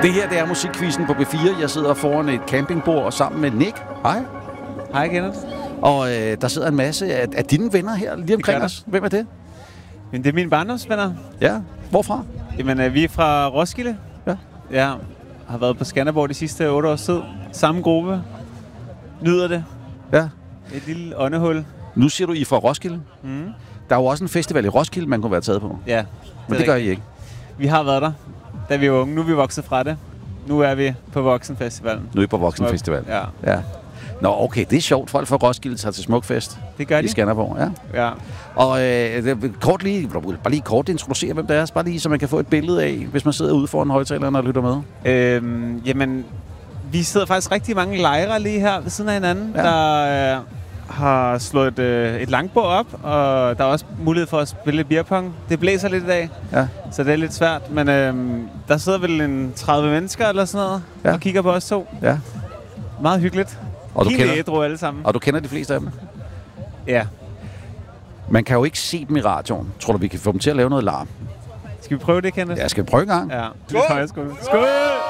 Det her, det er musikquizzen på B4. Jeg sidder foran et campingbord sammen med Nick. Hej. Hej, Kenneth. Og der sidder en masse af dine venner her lige omkring os. Hvem er det? Men det er mine barndomsvenner. Ja. Hvorfra? Jamen, vi er fra Roskilde. Ja. Ja. Har været på Skanderborg de sidste 8 års tid. Samme gruppe. Nyder det. Ja. Et lille åndehul. Nu siger du, I er fra Roskilde. Mm. Der er jo også en festival i Roskilde, man kunne være taget på. Ja. Men det gør I ikke. Vi har været der, da vi var unge. Nu er vi vokset fra det. Nu er vi på Voksenfestivalen. Nu er I på Voksenfestival. Ja. Nå, okay, det er sjovt. Folk fra Roskilde tager til Smukfest. Det gør de. I Skanderborg, ja. Ja. Og bare lige kort introducere, hvem det er. Bare lige, så man kan få et billede af, hvis man sidder ude foran højtalerne og lytter med. Jamen, vi sidder faktisk rigtig mange lejre lige her ved siden af hinanden, Ja. der har slået et langbord op, og der er også mulighed for at spille lidt beerpong. Det blæser lidt i dag, Ja. så det er lidt svært, men der sidder vel en 30 mennesker eller sådan noget, Ja. og kigger på os to. Ja. Meget hyggeligt. Og Helt ædru alle sammen. Og du kender de fleste af dem? Ja. Man kan jo ikke se dem i radioen. Tror du, vi kan få dem til at lave noget larm? Skal vi prøve det, Kenneth? Ja, skal vi prøve en gang? Ja. Skål! Skål!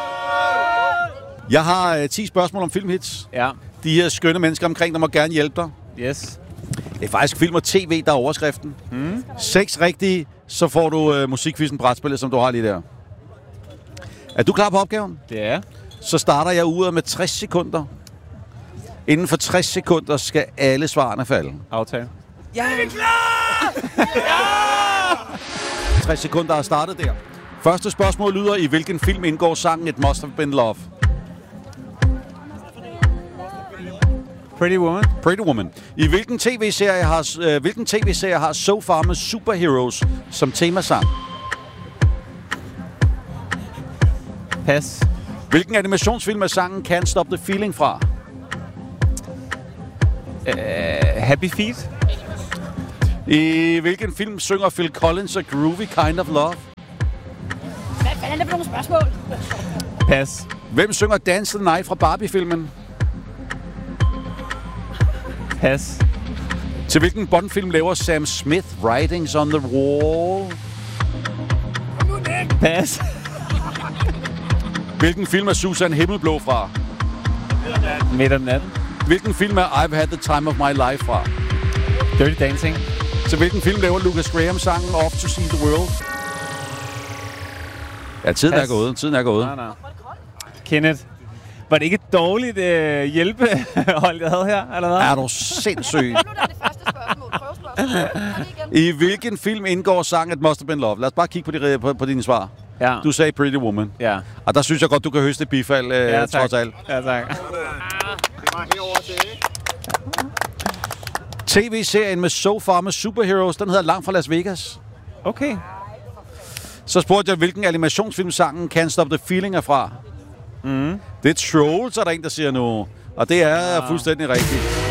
Jeg har 10 spørgsmål om filmhits. Ja. De her skønne mennesker omkring, der må gerne hjælpe dig. Yes. Det er faktisk film og tv, der er overskriften. 6 rigtige, så får du musikquizzen brætspillet, som du har lige der. Er du klar på opgaven? Det er. Så starter jeg uret med 60 sekunder. Inden for 60 sekunder skal alle svarene falde. Aftale. Jeg er klar! 60 sekunder er startet der. Første spørgsmål lyder, i hvilken film indgår sangen It Must Have Been Love? Pretty Woman. Pretty Woman. I hvilken tv-serie har So Far med Superheroes som temasang? Pas. Hvilken animationsfilm er sangen Can't Stop the Feeling fra? Happy Feet. I hvilken film synger Phil Collins og Groovy Kind of Love? Hvad fanden er det for nogle spørgsmål? Pas. Hvem synger Dance the Night fra Barbie-filmen? Pas. Til hvilken Bond-film laver Sam Smith Writings on the Wall? Pas. Hvilken film er Susan Himmelblå fra? Midt om natten. Hvilken film er I've Had the Time of My Life fra? Dirty Dancing. Til hvilken film laver Lucas Graham sangen Off to See the World? Ja, tiden er gået. Tiden er gået. Nej. Kenneth, var det ikke et dårligt hjælpehold, jeg havde her, eller hvad? Er du sindssyg? Nu er det første spørgsmål. Prøvespørgsmål. I hvilken film indgår sangen It Must Have Been Love? Lad os bare kigge på dine svar. Ja. Du sagde Pretty Woman. Ja. Og der synes jeg godt, du kan høste bifald, trods alt. Ja, tak. TV-serien med So Far med Superheroes, den hedder Langt fra Las Vegas. Okay. Så spurgte jeg, hvilken animationsfilmsangen Can't Stop the Feeling er fra. Det er Trolls, er der en, der siger nu. Og det er fuldstændig rigtigt.